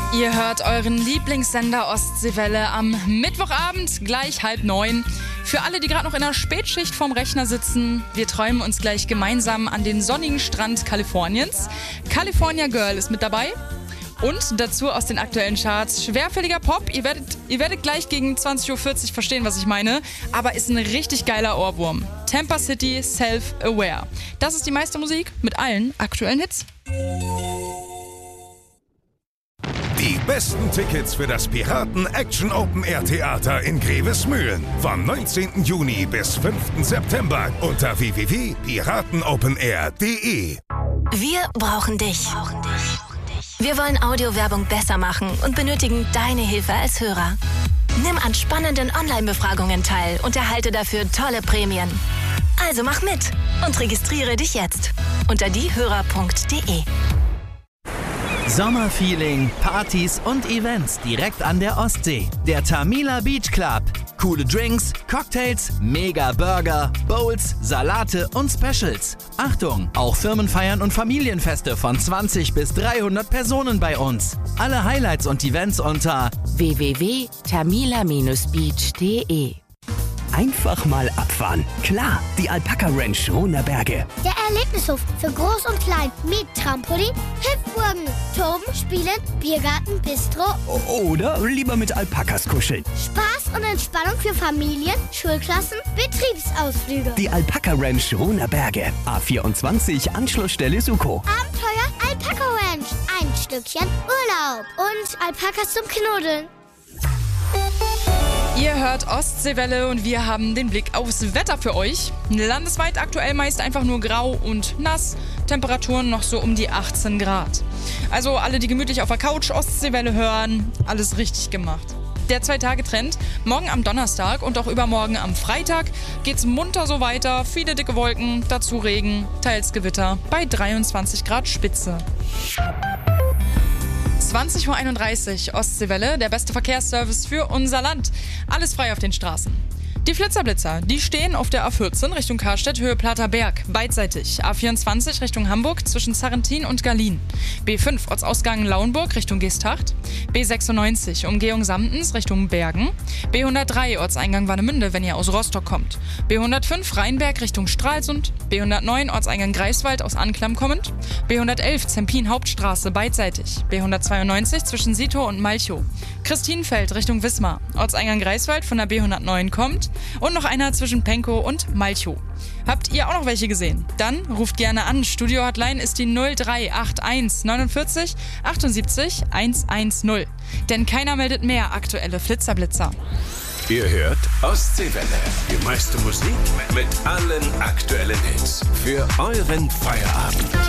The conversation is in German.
Ihr hört euren Lieblingssender Ostseewelle am Mittwochabend, gleich 8:30. Für alle, die gerade noch in der Spätschicht vorm Rechner sitzen, wir träumen uns gleich gemeinsam an den sonnigen Strand Kaliforniens. California Girl ist mit dabei. Und dazu aus den aktuellen Charts schwerfälliger Pop. Ihr werdet gleich gegen 20.40 Uhr verstehen, was ich meine. Aber ist ein richtig geiler Ohrwurm. Tampa City Self-Aware. Das ist die meiste Musik mit allen aktuellen Hits. Die besten Tickets für das Piraten Action Open Air Theater in Grevesmühlen. Vom 19. Juni bis 5. September unter www.piratenopenair.de. Wir brauchen dich. Wir wollen Audiowerbung besser machen und benötigen deine Hilfe als Hörer. Nimm an spannenden Online-Befragungen teil und erhalte dafür tolle Prämien. Also mach mit und registriere dich jetzt unter diehörer.de. Sommerfeeling, Partys und Events direkt an der Ostsee. Der Tamila Beach Club. Coole Drinks, Cocktails, mega Burger, Bowls, Salate und Specials. Achtung, auch Firmenfeiern und Familienfeste von 20 bis 300 Personen bei uns. Alle Highlights und Events unter www.tamila-beach.de. Einfach mal abfahren. Klar, die Alpaka Ranch Rohnerberge. Der Erlebnishof für Groß und Klein mit Trampolin, Hüpfburgen, Toben, Spielen, Biergarten, Bistro. Oder lieber mit Alpakas kuscheln. Spaß und Entspannung für Familien, Schulklassen, Betriebsausflüge. Die Alpaka Ranch Rohnerberge. A24 Anschlussstelle Suko. Abenteuer Alpaka Ranch. Ein Stückchen Urlaub. Und Alpakas zum Knuddeln. Ihr hört Ostseewelle und wir haben den Blick aufs Wetter für euch. Landesweit aktuell meist einfach nur grau und nass. Temperaturen noch so um die 18 Grad. Also alle, die gemütlich auf der Couch Ostseewelle hören, alles richtig gemacht. Der 2-Tage-Trend, morgen am Donnerstag und auch übermorgen am Freitag geht's munter so weiter. Viele dicke Wolken, dazu Regen, teils Gewitter bei 23 Grad Spitze. 20.31 Uhr, Ostseewelle, der beste Verkehrsservice für unser Land. Alles frei auf den Straßen. Die Flitzer-Blitzer, die stehen auf der A14 Richtung Karstedt, Höhe Plater Berg, beidseitig. A24 Richtung Hamburg zwischen Sarrentin und Galien. B5 Ortsausgang Lauenburg Richtung Geesthacht. B96 Umgehung Samtens Richtung Bergen. B103 Ortseingang Warnemünde, wenn ihr aus Rostock kommt. B105 Rheinberg Richtung Stralsund. B109 Ortseingang Greifswald aus Anklam kommend. B111 Zempin Hauptstraße beidseitig. B192 zwischen Sito und Malchow. Christinenfeld Richtung Wismar. Ortseingang Greifswald von der B109 kommt. Und noch einer zwischen Penkow und Malchow. Habt ihr auch noch welche gesehen? Dann ruft gerne an. Studio-Hotline ist die 0381 49 78 110. Denn keiner meldet mehr aktuelle Flitzer-Blitzer. Ihr hört Ostseewelle. Die meiste Musik mit allen aktuellen Hits. Für euren Feierabend.